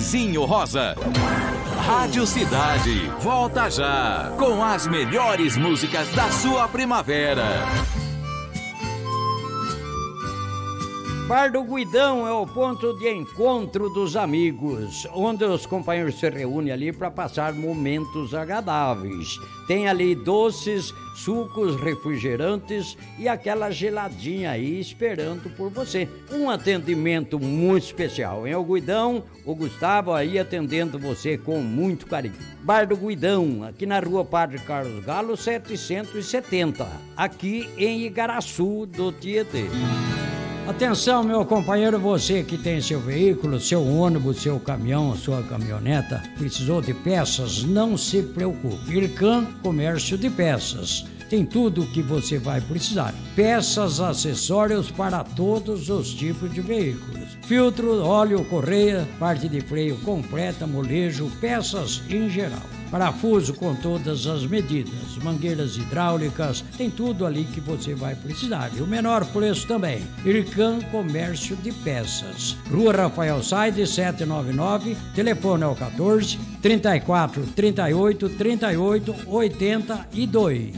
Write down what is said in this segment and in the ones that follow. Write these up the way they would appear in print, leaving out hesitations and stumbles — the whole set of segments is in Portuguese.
Neizinho Rosa. Rádio Cidade, volta já, com as melhores músicas da sua primavera. Bar do Guidão é o ponto de encontro dos amigos, onde os companheiros se reúnem ali para passar momentos agradáveis. Tem ali doces, sucos, refrigerantes e aquela geladinha aí esperando por você. Um atendimento muito especial. Em O Guidão, o Gustavo aí atendendo você com muito carinho. Bar do Guidão, aqui na rua Padre Carlos Galo, 770, aqui em Igaraçu do Tietê. Atenção, meu companheiro, você que tem seu veículo, seu ônibus, seu caminhão, sua caminhoneta, precisou de peças, não se preocupe. Ircan Comércio de Peças. Tem tudo o que você vai precisar. Peças, acessórios para todos os tipos de veículos. Filtro, óleo, correia, parte de freio completa, molejo, peças em geral. Parafuso com todas as medidas, mangueiras hidráulicas, tem tudo ali que você vai precisar. E o menor preço também. Ircan Comércio de Peças. Rua Rafael Saide, 799, telefone é o 14 34 38 38 82.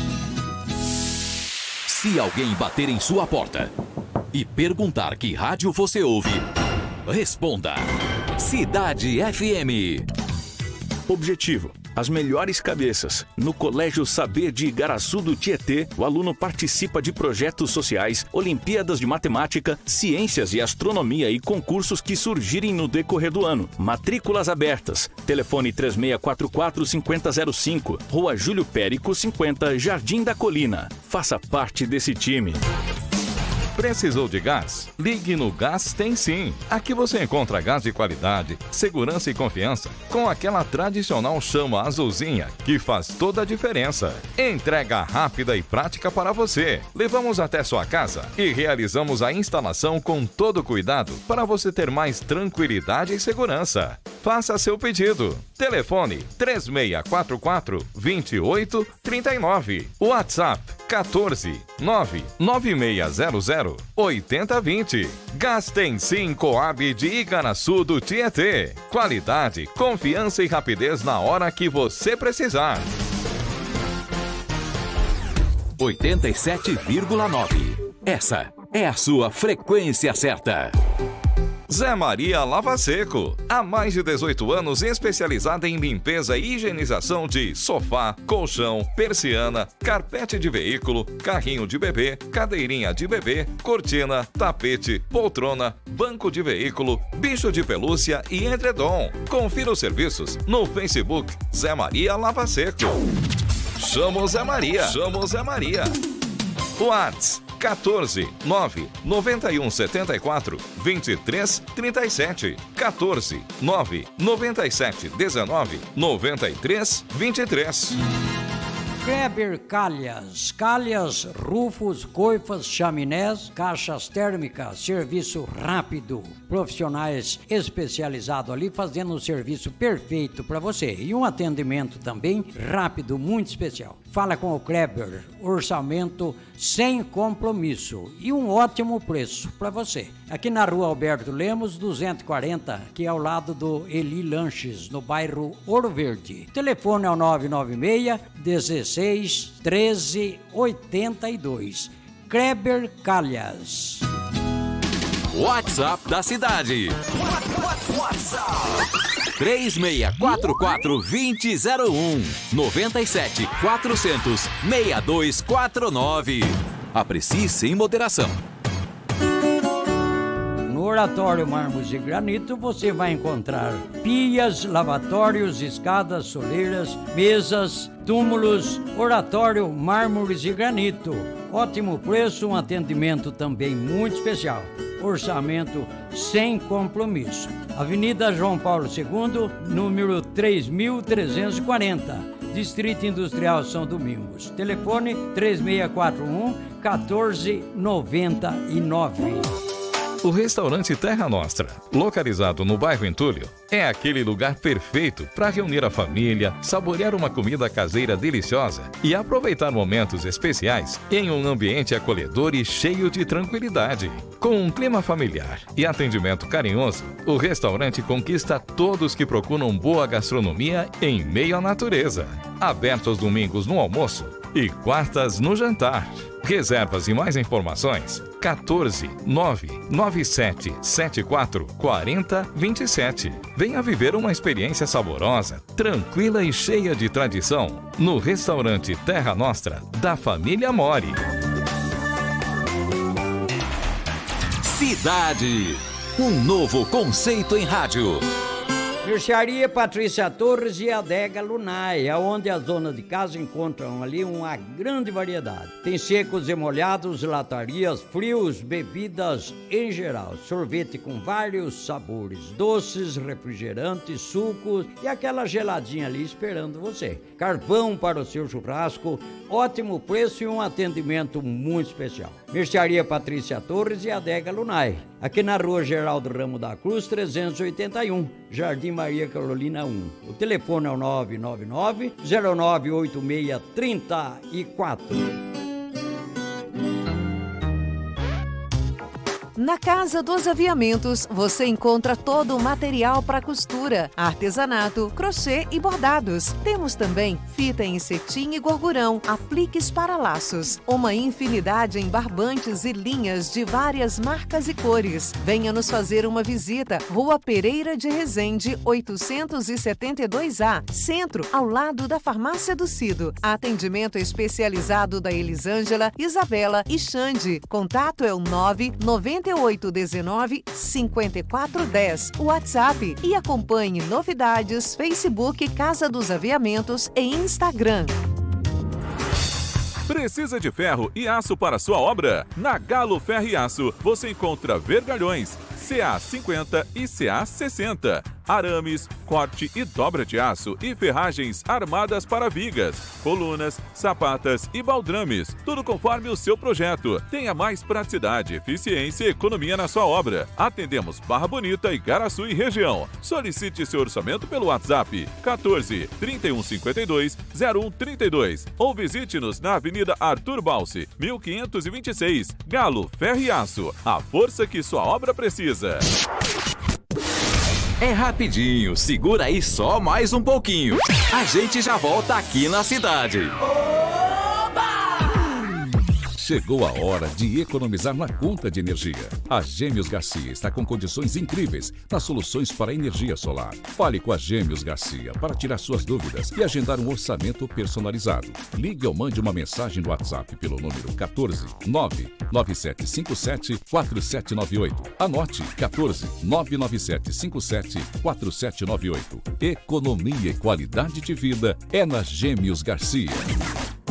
Se alguém bater em sua porta e perguntar que rádio você ouve, responda: Cidade FM. Objetivo: as melhores cabeças. No Colégio Saber de Igaraçu do Tietê, o aluno participa de projetos sociais, Olimpíadas de Matemática, Ciências e Astronomia e concursos que surgirem no decorrer do ano. Matrículas abertas. Telefone 3644-5005, Rua Júlio Périco, 50, Jardim da Colina. Faça parte desse time. Precisou de gás? Ligue no Gás Tem Sim. Aqui você encontra gás de qualidade, segurança e confiança, com aquela tradicional chama azulzinha que faz toda a diferença. Entrega rápida e prática para você. Levamos até sua casa e realizamos a instalação com todo cuidado para você ter mais tranquilidade e segurança. Faça seu pedido. Telefone 3644-2839. WhatsApp 14 99600 8020. Gás Tem Sim Coab de Igaraçu do Tietê. Qualidade, confiança e rapidez na hora que você precisar. 87,9. Essa é a sua frequência certa. Zé Maria Lava Seco. Há mais de 18 anos especializada em limpeza e higienização de sofá, colchão, persiana, carpete de veículo, carrinho de bebê, cadeirinha de bebê, cortina, tapete, poltrona, banco de veículo, bicho de pelúcia e edredom. Confira os serviços no Facebook Zé Maria Lava Seco. Chama o Zé Maria. Chama o Zé Maria. WhatsApp 14 9 91 74 23 37. 14 9 97 19 93 23. Kleber Calhas, calhas, rufos, coifas, chaminés, caixas térmicas, serviço rápido, profissionais especializados ali fazendo um serviço perfeito para você e um atendimento também rápido, muito especial. Fala com o Kleber, orçamento sem compromisso e um ótimo preço para você. Aqui na rua Alberto Lemos, 240, que é ao lado do Eli Lanches, no bairro Ouro Verde. Telefone é o 996 16 13 82. Kleber Calhas. WhatsApp da cidade. WhatsApp 3644-2001 97 400 6249. Aprecie sem moderação. No Oratório Mármores e Granito você vai encontrar pias, lavatórios, escadas, soleiras, mesas, túmulos. Oratório Mármores e Granito. Ótimo preço, um atendimento também muito especial. Orçamento sem compromisso. Avenida João Paulo II, número 3340, Distrito Industrial São Domingos. Telefone 3641-1499. O restaurante Terra Nostra, localizado no bairro Entulho, é aquele lugar perfeito para reunir a família, saborear uma comida caseira deliciosa e aproveitar momentos especiais em um ambiente acolhedor e cheio de tranquilidade. Com um clima familiar e atendimento carinhoso, o restaurante conquista todos que procuram boa gastronomia em meio à natureza. Aberto aos domingos no almoço e quartas no jantar. Reservas e mais informações 14 997 74 40 27. Venha viver uma experiência saborosa, tranquila e cheia de tradição no restaurante Terra Nostra da família Mori. Cidade, um novo conceito em rádio. Mercearia Patrícia Torres e Adega Lunai, onde as donas de casa encontram ali uma grande variedade. Tem secos e molhados, latarias, frios, bebidas em geral, sorvete com vários sabores, doces, refrigerantes, sucos e aquela geladinha ali esperando você. Carvão para o seu churrasco, ótimo preço e um atendimento muito especial. Mercearia Patrícia Torres e Adega Lunai, aqui na Rua Geraldo Ramo da Cruz, 381, Jardim Maria Carolina 1. O telefone é o 999-098634. Na Casa dos Aviamentos, você encontra todo o material para costura, artesanato, crochê e bordados. Temos também fita em cetim e gorgurão, apliques para laços, uma infinidade em barbantes e linhas de várias marcas e cores. Venha nos fazer uma visita, Rua Pereira de Resende, 872A, Centro, ao lado da Farmácia do Cido. Atendimento especializado da Elisângela, Isabela e Xande. Contato é o 99819-5410, WhatsApp, e acompanhe novidades, Facebook Casa dos Aviamentos e Instagram. Precisa de ferro e aço para sua obra? Na Galo Ferro e Aço você encontra vergalhões CA50 e CA60, arames, corte e dobra de aço e ferragens armadas para vigas, colunas, sapatas e baldrames, tudo conforme o seu projeto. Tenha mais praticidade, eficiência e economia na sua obra. Atendemos Barra Bonita, Igaraçu e região. Solicite seu orçamento pelo WhatsApp 14 3152 0132 ou visite-nos na Avenida Arthur Balsi, 1526. Galo Ferro e Aço, a força que sua obra precisa. É rapidinho, segura aí só mais um pouquinho. A gente já volta aqui na cidade. Chegou a hora de economizar na conta de energia. A Gêmeos Garcia está com condições incríveis nas soluções para energia solar. Fale com a Gêmeos Garcia para tirar suas dúvidas e agendar um orçamento personalizado. Ligue ou mande uma mensagem no WhatsApp pelo número 14 99757 4798. Anote 14 99757 4798. Economia e qualidade de vida é na Gêmeos Garcia.